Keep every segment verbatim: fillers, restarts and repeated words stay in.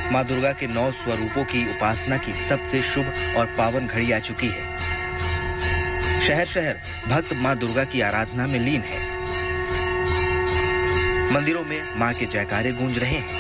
माँ दुर्गा के नौ स्वरूपों की उपासना की सबसे शुभ और पावन घड़ी आ चुकी है। शहर शहर भक्त माँ दुर्गा की आराधना में लीन है। मंदिरों में माँ के जयकारे गूंज रहे हैं।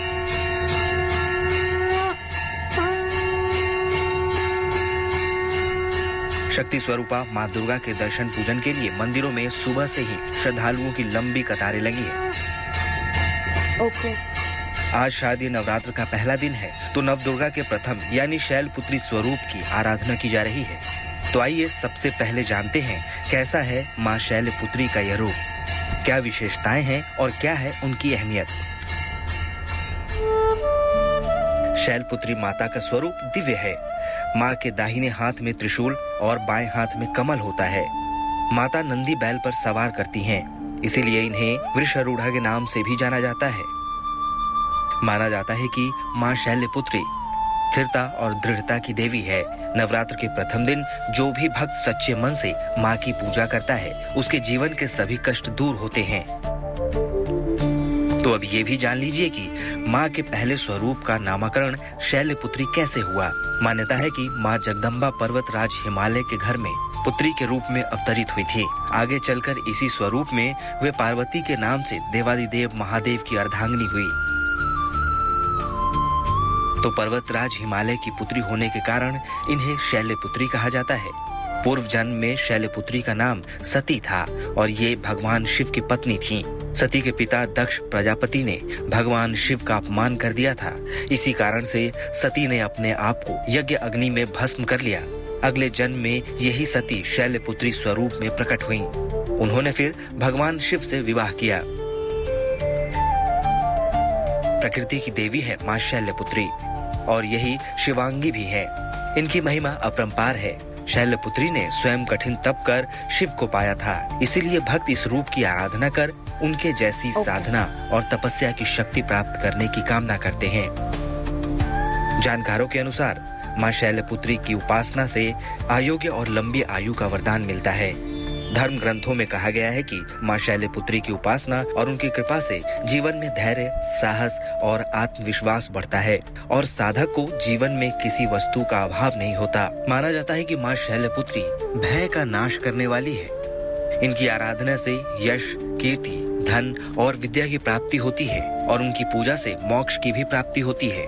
शक्ति स्वरूपा माँ दुर्गा के दर्शन पूजन के लिए मंदिरों में सुबह से ही श्रद्धालुओं की लंबी कतारें लगी है। ओके। आज शारदीय नवरात्र का पहला दिन है, तो नवदुर्गा के प्रथम यानी शैलपुत्री स्वरूप की आराधना की जा रही है। तो आइए सबसे पहले जानते हैं कैसा है माँ शैलपुत्री का यह रूप, क्या विशेषताएं हैं और क्या है उनकी अहमियत। शैलपुत्री माता का स्वरूप दिव्य है। माँ के दाहिने हाथ में त्रिशूल और बाएं हाथ में कमल होता है। माता नंदी बैल पर सवार करती हैं, इसीलिए इन्हें वृषारूढ़ा के नाम से भी जाना जाता है। माना जाता है कि माँ शैलपुत्री स्थिरता और दृढ़ता की देवी है। नवरात्र के प्रथम दिन जो भी भक्त सच्चे मन से माँ की पूजा करता है, उसके जीवन के सभी कष्ट दूर होते हैं। तो अब ये भी जान लीजिए कि माँ के पहले स्वरूप का नामकरण शैलपुत्री कैसे हुआ। मान्यता है कि माँ जगदम्बा पर्वतराज हिमालय के घर में पुत्री के रूप में अवतरित हुई थी। आगे चलकर इसी स्वरूप में वे पार्वती के नाम से देवादिदेव महादेव की अर्धांगिनी हुई। तो पर्वतराज हिमालय की पुत्री होने के कारण इन्हें शैलपुत्री कहा जाता है। पूर्व जन्म में शैलपुत्री का नाम सती था और ये भगवान शिव की पत्नी थीं। सती के पिता दक्ष प्रजापति ने भगवान शिव का अपमान कर दिया था। इसी कारण से सती ने अपने आप को यज्ञ अग्नि में भस्म कर लिया। अगले जन्म में यही सती शैलपुत्री स्वरूप में प्रकट हुई। उन्होंने फिर भगवान शिव से विवाह किया। प्रकृति की देवी है माँ शैलपुत्री और यही शिवांगी भी है। इनकी महिमा अपरंपार है। शैलपुत्री ने स्वयं कठिन तप कर शिव को पाया था, इसीलिए भक्त इस रूप की आराधना कर उनके जैसी okay. साधना और तपस्या की शक्ति प्राप्त करने की कामना करते हैं। जानकारों के अनुसार माँ शैलपुत्री की उपासना से आरोग्य और लंबी आयु का वरदान मिलता है। धर्म ग्रंथों में कहा गया है कि माँ शैलपुत्री की उपासना और उनकी कृपा से जीवन में धैर्य, साहस और आत्मविश्वास बढ़ता है और साधक को जीवन में किसी वस्तु का अभाव नहीं होता। माना जाता है कि माँ शैलपुत्री भय का नाश करने वाली है। इनकी आराधना से यश, कीर्ति, धन और विद्या की प्राप्ति होती है और उनकी पूजा से मोक्ष की भी प्राप्ति होती है।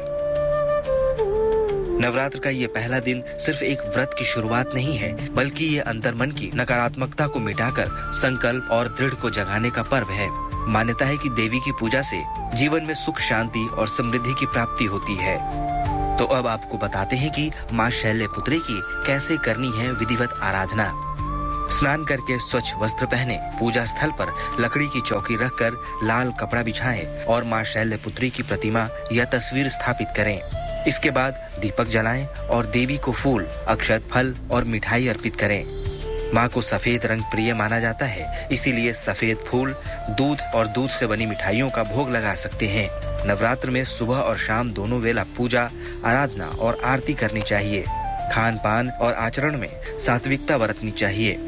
नवरात्र का ये पहला दिन सिर्फ एक व्रत की शुरुआत नहीं है, बल्कि ये अंतर्मन की नकारात्मकता को मिटाकर संकल्प और दृढ़ को जगाने का पर्व है। मान्यता है कि देवी की पूजा से जीवन में सुख, शांति और समृद्धि की प्राप्ति होती है। तो अब आपको बताते हैं कि माँ शैलपुत्री की कैसे करनी है विधिवत आराधना। स्नान करके स्वच्छ वस्त्र पहने, पूजा स्थल पर लकड़ी की चौकी रखकर लाल कपड़ा बिछाएं और माँ शैलपुत्री की प्रतिमा या तस्वीर स्थापित करें। इसके बाद दीपक जलाएं और देवी को फूल, अक्षत, फल और मिठाई अर्पित करें। माँ को सफेद रंग प्रिय माना जाता है, इसीलिए सफेद फूल, दूध और दूध से बनी मिठाइयों का भोग लगा सकते हैं। नवरात्र में सुबह और शाम दोनों वेला पूजा, आराधना और आरती करनी चाहिए। खान पान और आचरण में सात्विकता बरतनी चाहिए।